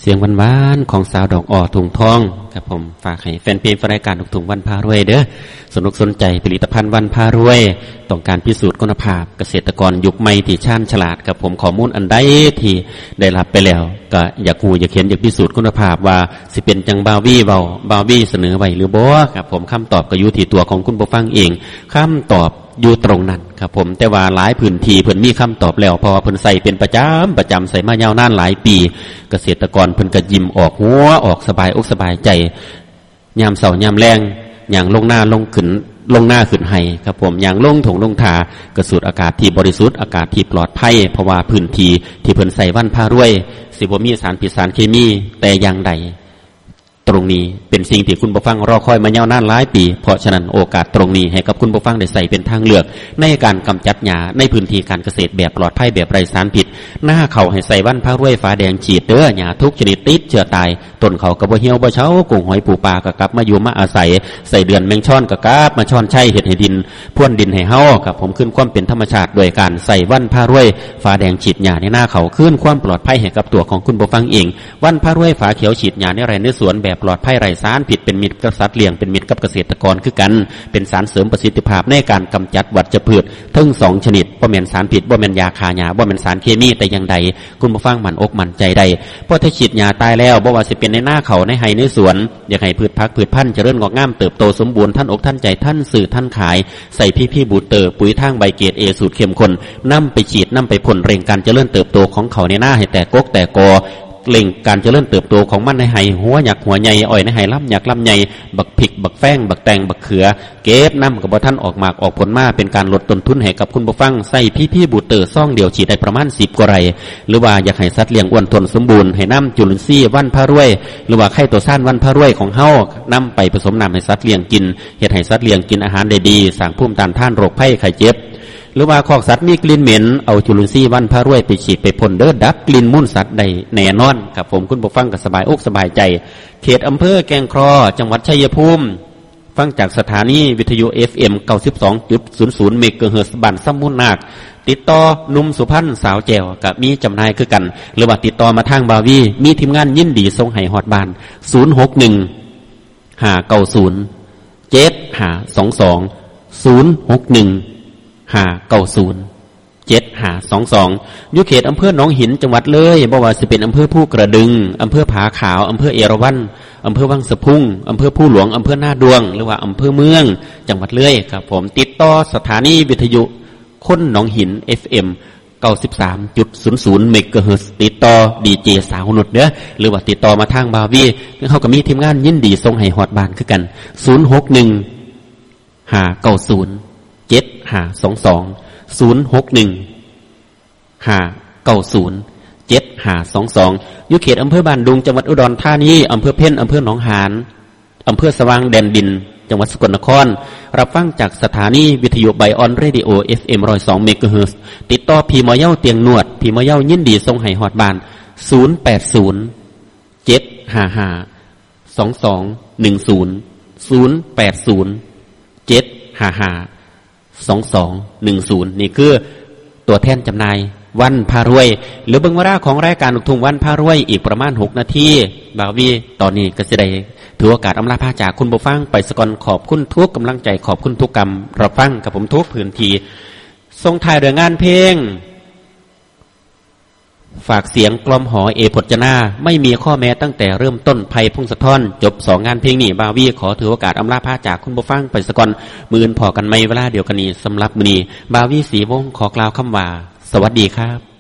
เสียงหวานๆของสาวดอกอ้อถุงทองครับผมฝากให้แฟนเพลงรายการถุงวันพารวยเด้อสนุกสนใจผลิตภัณฑ์วันพารวยต้องการพิสูจน์คุณภาพเกษตรกรยุคใหม่ที่ชาญฉลาดกับผมข้อมูลอันใดที่ได้รับไปแล้วก็อยากอยากเขียนอยากพิสูจน์คุณภาพว่าสิเป็นจังบาวี่เสนอไว้หรือบ่ครับผมคำตอบก็อยู่ที่ตัวของคุณผู้ฟังเองคำตอบอยู่ตรงนั้นครับผมแต่ว่าหลายพื้นที่เพิ่นมีคำตอบแล้วเพราะว่าเพิ่นใส่เป็นประจำใส่มายาวนานหลายปีเกษตรกรเพิ่นก็ยิ้มออกหัวออกสบายอกสบายใจยามเสายามแรงอย่างลงหน้าขึ้นให้ครับผมอย่างลงถงลงทากระสูดอากาศที่บริสุทธิ์อากาศที่ปลอดภัยเพราะว่าพื้นที่ที่เพิ่นใส่วันพารวยสิบ่มีสารพิษสารเคมีแต่อย่างใดตรงนี้เป็นสิ่งที่คุณผู้ฟังรอคอยมายาวนานหลายปีเพราะฉะนั้นโอกาสตรงนี้ให้กับคุณผู้ฟังได้ใส่เป็นทางเลือกในการกำจัดหญ้าในพื้นที่การเกษตรแบบปลอดภัยแบบไร้สารพิษหน้าเขาให้ใส่วันพารวยฟ้าแดงฉีดเด้อหญ้าทุกชนิดติดเชื้อตายต้นเขาก็บ่เหี่ยวบ่เฉากุ้งหอยปูปลาก็กลับมาอยู่มาอาศัยใส่เดือนแมงช่อนก็กลับมาช่อนไช่เฮ็ดให้ดินพ่วนดินให้เฮากับผมขึ้นความเป็นธรรมชาติโดยการใส่วันพารวยฟ้าแดงฉีดหญ้าในหน้าเขาขึ้นความปลอดภัยให้กับตัวของคุณผู้ฟังเองวันพารวยฟ้าเขียวฉีดหญ้าในไร่ในสวนแบบปลอดภัยไร้สารผิดเป็นมิตรกับสัตว์เลี้ยงเป็นมิตรกับเกษตรกรคือกันเป็นสารเสริมประสิทธิภาพในการกำจัดวัชพืชทั้ง2ชนิดบ่แม่นสารพิษบ่แม่นยาฆ่าหญ้าบ่แม่นสารเคมีแต่อย่างใดคุณผู้ฟังมั่นอกมั่นใจได้เพราะถ้าฉีดหญ้าตายแล้วบ่ว่าสิเป็นในหน้าเขาในไร่ในสวนอยากให้พืชพักพืชพันธุ์เจริญงอกงามเติบโตสมบูรณ์ท่านอกท่านใจท่านสื่อท่านขายใส่พี่บูเตอร์ปุ๋ยทางใบเกรด A สูตรเข้มข้นนำไปฉีดนำไปพ่นเร่งการเจริญเติบโตของเขาในหน้าให้แตกกกแตกกอเล่งการเจริญเติบโตของมันในไห้หัวหยักหัวใหญ่อ้อยในไห้ลำหยักลำใหญ่บักผิกบักแฟ้งบักแตงบักเขือเก็บน้ำกับบ่ท่านออกหมากออกผลมาเป็นการลดต้นทุนให้กับคุณผู้ฟังใส่พี่บูเตอร์ซ่องเดียวฉีดได้ประมาณ10กว่าไร่หรือว่าอยากให้สัตว์เลี้ยงอ้วนทนสมบูรณ์ให้น้ำจุลินทรีย์วันพารวยหรือว่าไข่ตัวซ่านวันพารวยของเฮานำไปผสมน้ำให้สัตว์เลี้ยงกินเฮ็ดให้สัตว์เลี้ยงกินอาหารได้ดีสร้างภูมิต้านทานโรคภัยไข้เจ็บหรือว่าคอกสัตว์มีกลิ่นเหม็นเอาจุลินทรีย์วันพารวยไปฉีดไปพ่นเด้อดับกลิ่นมูลสัตว์ได้แน่นอนครับผมคุณผู้ฟังก็สบายอกสบายใจเขตอำเภอแกลงครอจังหวัดชัยภูมิฟังจากสถานีวิทยุ FM 92.00 เมกะเฮิรตซ์บ้านซ้ำมูลนาคติดต่อนุ่มสุพรรณสาวแจวกับมีจำหน่ายคือกันหรือว่าติดต่อมาทางบาวีมีทีมงานยินดีส่งให้ฮอดบ้าน061 590 7522 061 590 7522อยู่เขตอำเภอหนองหินจังหวัดเลยบ่ว่าสิเป็นอำเภอผู้กระดึงอำเภอผาขาวอำเภอเอราวัณอำเภอวังสะพุงอำเภอผู้หลวงอำเภอหน้าดวงหรือว่าอำเภอเมืองจังหวัดเลยครับผมติดต่อสถานีวิทยุคนหนองหิน FM 93.00 เมกะเฮิรตซ์ติดต่อดีเจสาวนุชเด้อหรือว่าติดต่อมาทางบาวีเฮาก็มีทีมงานยินดีส่งให้ฮอดบ้านคือกัน061 590 7522 061 590 7522อยู่เขตอำเภอบ้านดุงจังหวัดอุดรธานีอำเภอเพ็ญอำเภอหนองหานอำเภอสว่างแดนดินจังหวัดสกลนครรับฟังจากสถานีวิทยุไบออนเรดิโอ FM 102 เมกะเฮิรตซ์ติดต่อพี่หมอเย้าเตียงนวดพี่หมอเย้ายินดีส่งให้ฮอดบ้าน080 755 2210 080 755 2210นี่คือตัวแทนจำหน่ายวันพารวยหรือเบิ่งเวลาของรายการลูกทุ่งวันพารวยอีกประมาณ6นาทีบ่าววีตอนนี้ก็จะได้ถือโอกาสอำลาพาจากคุณผู้ฟังไปสกอนขอบคุณทุกกำลังใจขอบคุณทุกกรรมรับฟังกับผมทุกพื้นที่ส่งท้ายด้วยงานเพลงฝากเสียงกลอมหอเอพจนาไม่มีข้อแม้ตั้งแต่เริ่มต้นไผ่พงศธรจบ2งานเพลงนี้บาวีขอถือโอกาสอำลาพาจากคุณผู้ฟังไปสกอนมื้ออื่นพอกันไม่เวลาเดียวกันนี้สำหรับมื้อนี้บาวีศรีวงศ์ขอกล่าวคำว่าสวัสดีครับ